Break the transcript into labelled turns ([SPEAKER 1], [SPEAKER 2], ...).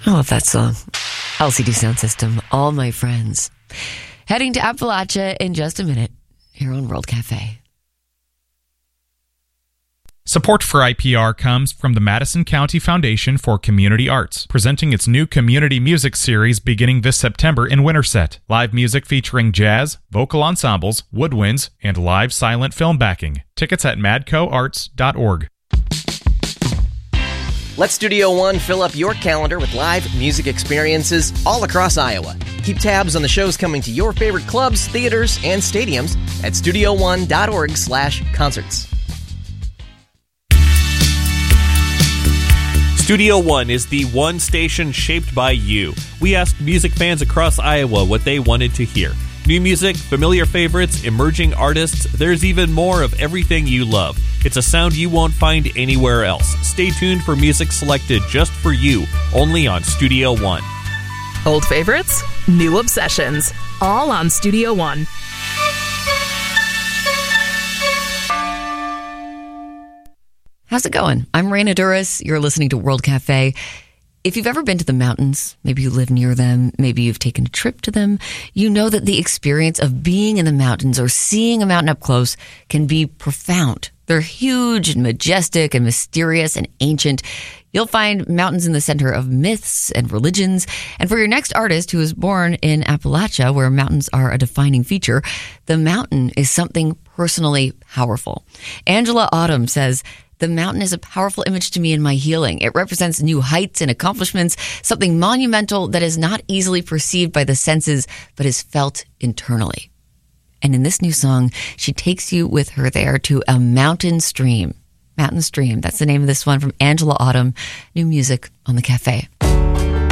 [SPEAKER 1] I love that song. LCD Sound System, All My Friends. Heading to Appalachia in just a minute here on World Cafe.
[SPEAKER 2] Support for IPR comes from the Madison County Foundation for Community Arts, presenting its new community music series beginning this September in Winterset. Live music featuring jazz, vocal ensembles, woodwinds, and live silent film backing. Tickets at madcoarts.org.
[SPEAKER 3] Let Studio One fill up your calendar with live music experiences all across Iowa. Keep tabs on the shows coming to your favorite clubs, theaters, and stadiums at studioone.org/concerts.
[SPEAKER 4] Studio One is the one station shaped by you. We asked music fans across Iowa what they wanted to hear. New music, familiar favorites, emerging artists, there's even more of everything you love. It's a sound you won't find anywhere else. Stay tuned for music selected just for you, only on Studio One.
[SPEAKER 5] Old favorites, new obsessions, all on Studio One.
[SPEAKER 1] How's it going? I'm Raina Duras. You're listening to World Cafe. If you've ever been to the mountains, maybe you live near them, maybe you've taken a trip to them, you know that the experience of being in the mountains or seeing a mountain up close can be profound. They're huge and majestic and mysterious and ancient. You'll find mountains in the center of myths and religions. And for your next artist who was born in Appalachia, where mountains are a defining feature, the mountain is something personally powerful. Angela Autumn says, "The mountain is a powerful image to me in my healing. It represents new heights and accomplishments, something monumental that is not easily perceived by the senses, but is felt internally." And in this new song, she takes you with her there to a mountain stream. Mountain Stream, that's the name of this one from Angela Autumn. New music on the cafe.